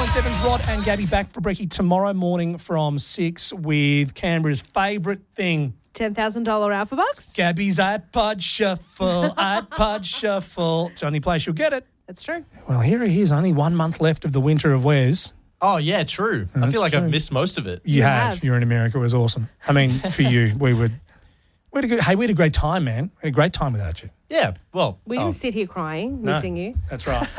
99.7's Rod and Gabby back for brekkie tomorrow morning from 6 with Canberra's favourite thing. $10,000 Alpha Bucks. Gabby's iPod Shuffle, iPod Shuffle. It's the only place you'll get it. That's true. Well, here it is. Only 1 month left of the winter of Wes. Oh, yeah, true. I feel like true. I've missed most of it. You have. You're in America. It was awesome. I mean, for you, we had a great time, man. We had a great time without you. Yeah, well. We didn't sit here crying, missing you. That's right.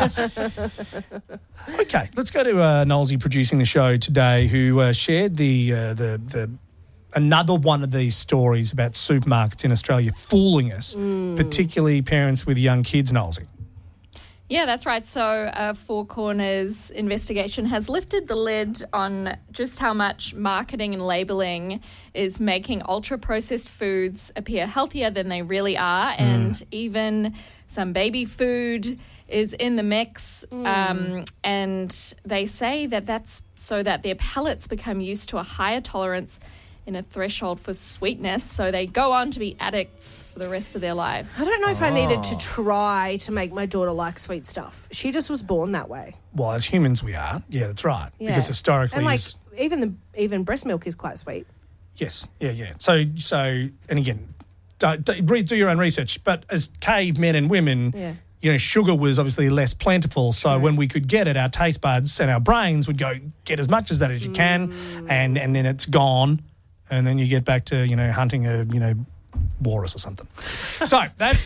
Okay, let's go to Nolsey producing the show today, who shared the another one of these stories about supermarkets in Australia fooling us, particularly parents with young kids, Nolsey. Yeah, that's right. So Four Corners investigation has lifted the lid on just how much marketing and labelling is making ultra-processed foods appear healthier than they really are. And even some baby food is in the mix. And they say that that's so that their palates become used to a higher tolerance in a threshold for sweetness, so they go on to be addicts for the rest of their lives. I don't know if I needed to try to make my daughter like sweet stuff. She just was born that way. Well, as humans we are. Yeah, that's right. Yeah. Because historically... And even breast milk is quite sweet. Yes, yeah. So, and again, do your own research. But as cavemen and women, sugar was obviously less plentiful. So when we could get it, our taste buds and our brains would go, get as much as that as you can, and then it's gone. And then you get back to, hunting a, walrus or something. So that's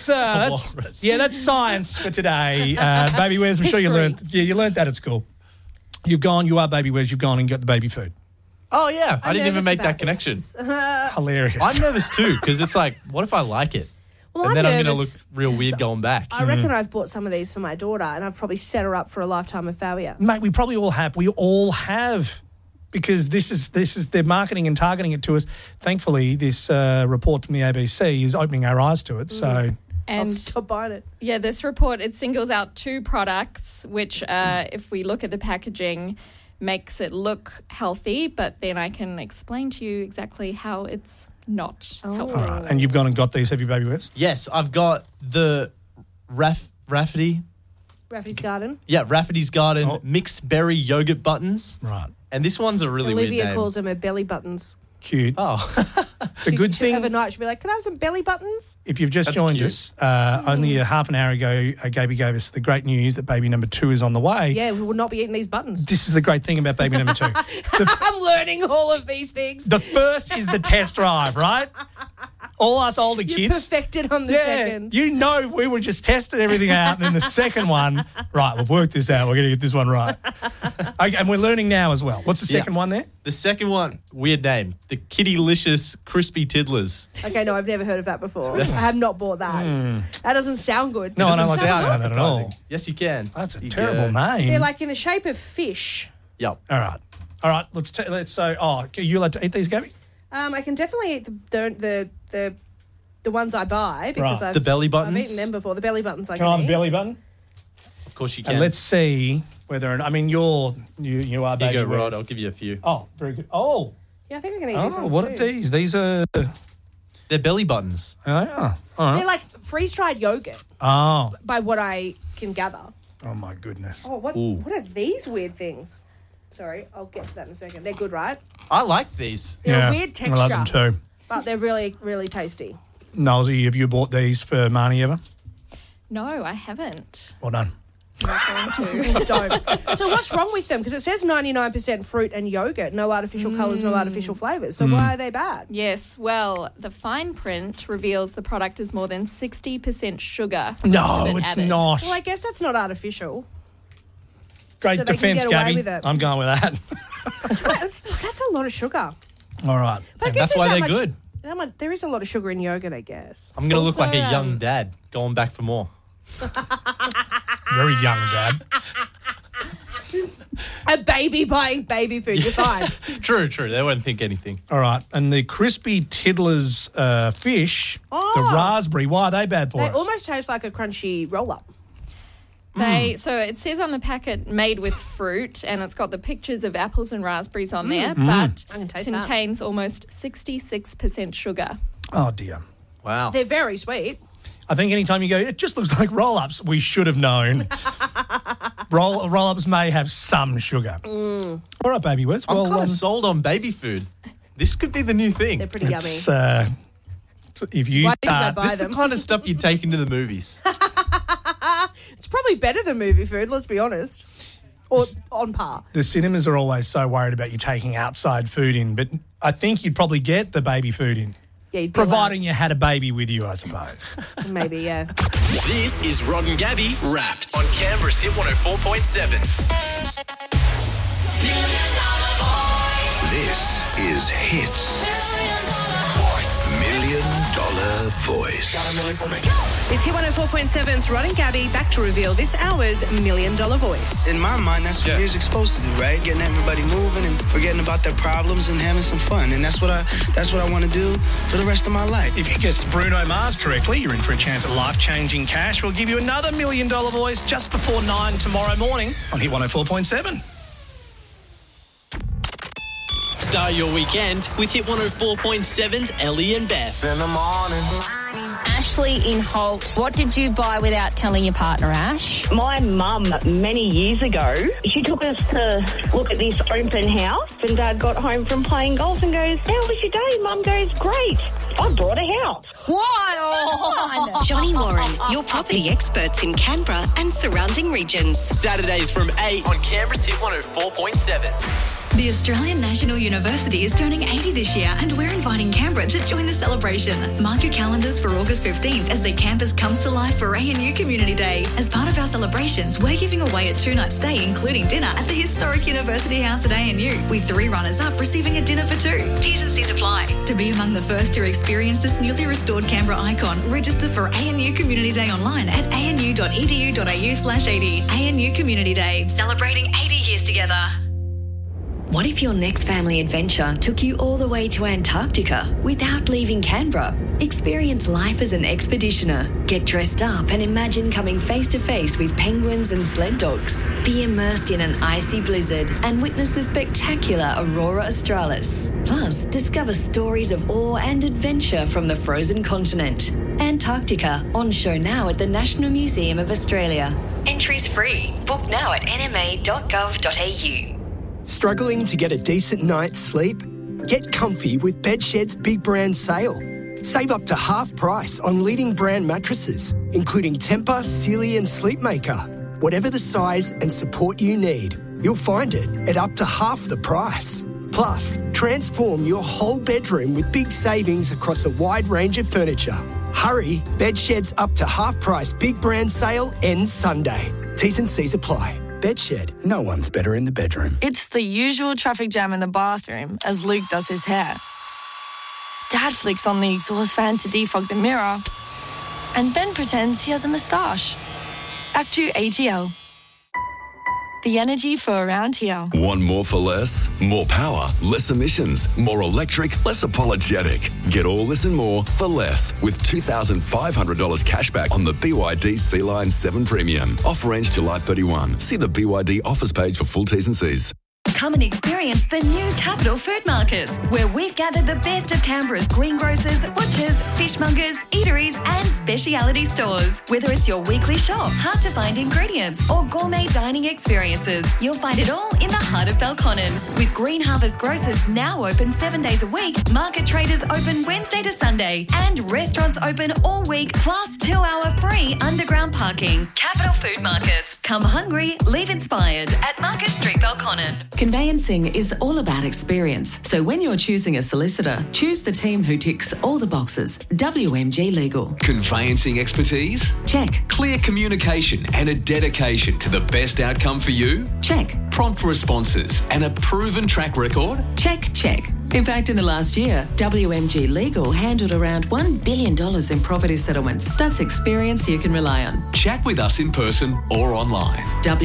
science for today. Baby Wes, I'm sure you learned that at school. You are Baby Wes, you've gone and got the baby food. Oh, yeah. I didn't even make that connection. Hilarious. I'm nervous too, because it's like, what if I like it? Well, and then I'm going to nervous look real weird going back. I reckon I've bought some of these for my daughter, and I've probably set her up for a lifetime of failure. Mate, we probably all have. We all have. Because this is their marketing and targeting it to us. Thankfully, this report from the ABC is opening our eyes to it. So, And I'll stop buying it. Yeah, this report, it singles out two products, which if we look at the packaging, makes it look healthy, but then I can explain to you exactly how it's not healthy. all right. And you've gone and got these, have you, Baby Wes? Yes, I've got the Rafferty's Garden. Yeah, Rafferty's Garden mixed berry yogurt buttons. Right. And this one's a really weird Olivia name. calls them her belly buttons. Cute. Oh. The good thing... Overnight, she'll be like, can I have some belly buttons? If you've just That's joined cute. us, only a half an hour ago, Gaby gave us the great news that baby number 2 is on the way. Yeah, we will not be eating these buttons. This is the great thing about baby number 2. I'm learning all of these things. The first is the test drive, right? All us older You kids. perfected on the second. You know we were just testing everything out, and then the second one, right, we've worked this out. We're going to get this one right. Okay, and we're learning now as well. What's the second one there? The second one, weird name, the Kittylicious Crispy Tiddlers. Okay, no, I've never heard of that before. I have not bought that. That doesn't sound good. No, I don't like the Sound sound of that at all. appetizing. Yes, you can. That's a You terrible can. name. They're like in the shape of fish. Yep. All right. Let's. Are you allowed to eat these, Gabby? I can definitely eat the ones I buy because Right. I've The belly buttons? I've eaten them before. The belly buttons I Can I have can a eat. belly button? Of course you can. And let's see whether. I mean, you are Here Baby you go, Rod. Wes. I'll give you a few. Oh, very good. Oh, Yeah, I think I can eat these ones what too. are these? These are. They're belly buttons. Oh, yeah. All right. They're like freeze-dried yogurt, Oh, by what I can gather. oh my goodness. Oh, what Ooh. are these weird things? Sorry, I'll get to that in a second. They're good, right? I like these. They're a weird texture, I love them too. but they're really, really tasty. Nosy, have you bought these for Marnie ever? No, I haven't. Well done. Not going to. Don't. So what's wrong with them? Because it says 99% fruit and yogurt, no artificial colours, no artificial flavours. So why are they bad? Yes, well, the fine print reveals the product is more than 60% sugar. No, with it it's added. not. Well, I guess that's not artificial. Great so they can defence, get away Gabby. with it. I'm going with that. That's a lot of sugar. All right. But I guess That's why there's they're that good. there is a lot of sugar in yogurt, I guess. I'm going to look Also, like a young dad going back for more. Very young, Dad. A baby buying baby food, you're fine. True. They won't think anything. All right. And the crispy Tiddlers fish, the Oh. raspberry, why are they bad for They us? almost taste like a crunchy roll-up. So it says on the packet made with fruit, and it's got the pictures of apples and raspberries on there, but I can taste that. contains almost 66% sugar. Oh, dear. Wow. They're very sweet. I think anytime you go, it just looks like roll-ups, we should have known. Roll-ups may have some sugar. All right, baby words. I'm kind of sold on baby food. This could be the new thing. They're pretty yummy. If you Why did you go start... buy This is them? the kind of stuff you'd take into the movies. It's probably better than movie food, let's be honest. Or on par. The cinemas are always so worried about you taking outside food in, but I think you'd probably get the baby food in. Yeah, you'd be Providing you had a baby with you, I suppose. allowed. Maybe, yeah. This is Rod and Gabby Wrapped on Canberra's Hit 104.7. This is Hits. $1 Million Voice. It's Hit 104.7's Rod and Gabby back to reveal this hour's $1 Million Voice. In my mind, that's what music's supposed to do, right? Getting everybody moving and forgetting about their problems and having some fun. And that's what I want to do for the rest of my life. If you guessed Bruno Mars correctly, you're in for a chance at life-changing cash. We'll give you another $1 Million Voice just before 9 tomorrow morning on Hit 104.7. Start your weekend with Hit 104.7's Ellie and Beth. In the morning. Ashley in Holt, what did you buy without telling your partner, Ash? My mum, many years ago, she took us to look at this open house and Dad got home from playing golf and goes, "How was your day?" Mum goes, "Great. I bought a house." What on? Johnny Warren, your property experts in Canberra and surrounding regions. Saturdays from 8 on Canberra's Hit 104.7. The Australian National University is turning 80 this year and we're inviting Canberra to join the celebration. Mark your calendars for August 15th as the campus comes to life for ANU Community Day. As part of our celebrations, we're giving away a 2-night stay including dinner at the historic University House at ANU, with 3 runners-up receiving a dinner for 2. T's and C's apply. To be among the first to experience this newly restored Canberra icon, register for ANU Community Day online at anu.edu.au/80. ANU Community Day, celebrating 80 years together. What if your next family adventure took you all the way to Antarctica without leaving Canberra? Experience life as an expeditioner. Get dressed up and imagine coming face to face with penguins and sled dogs. Be immersed in an icy blizzard and witness the spectacular Aurora Australis. Plus, discover stories of awe and adventure from the frozen continent. Antarctica, on show now at the National Museum of Australia. Entries free. Book now at nma.gov.au. Struggling to get a decent night's sleep? Get comfy with Bedshed's Big Brand Sale. Save up to half price on leading brand mattresses, including Tempur, Sealy and Sleepmaker. Whatever the size and support you need, you'll find it at up to half the price. Plus, transform your whole bedroom with big savings across a wide range of furniture. Hurry, Bedshed's up to half price Big Brand Sale ends Sunday. T's and C's apply. Bedshed, no one's better in the bedroom. It's the usual traffic jam in the bathroom as Luke does his hair. Dad flicks on the exhaust fan to defog the mirror and Ben pretends he has a moustache. Act 2 AGL. The energy for around here. Want more for less? More power, less emissions, more electric, less apologetic. Get all this and more for less with $2,500 cashback on the BYD Sea-Line 7 Premium. Offer ends July 31. See the BYD offers page for full T's and C's. Come and experience the new Capital Food Markets, where we've gathered the best of Canberra's greengrocers, butchers, fishmongers, eateries and speciality stores. Whether it's your weekly shop, hard-to-find ingredients or gourmet dining experiences, you'll find it all in the heart of Belconnen. With Green Harvest Grocers now open 7 days a week, market traders open Wednesday to Sunday and restaurants open all week, plus 2-hour free underground parking. Capital Food Markets. Come hungry, leave inspired at Market Street, Belconnen. Conveyancing is all about experience. So when you're choosing a solicitor, choose the team who ticks all the boxes. WMG Legal. Conveyancing expertise? Check. Clear communication and a dedication to the best outcome for you? Check. Prompt responses and a proven track record? Check, check. In fact, in the last year, WMG Legal handled around $1 billion in property settlements. That's experience you can rely on. Chat with us in person or online.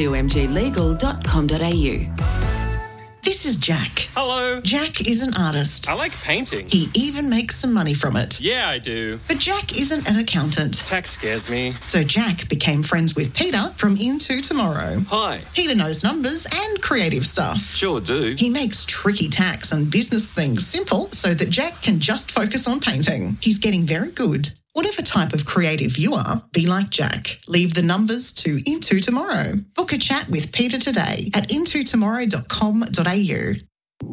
WMGlegal.com.au. This is Jack. Hello. Jack is an artist. I like painting. He even makes some money from it. Yeah, I do. But Jack isn't an accountant. Tax scares me. So Jack became friends with Peter from Into Tomorrow. Hi. Peter knows numbers and creative stuff. Sure do. He makes tricky tax and business things simple so that Jack can just focus on painting. He's getting very good. Whatever type of creative you are, be like Jack. Leave the numbers to Into Tomorrow. Book a chat with Peter today at intotomorrow.com.au.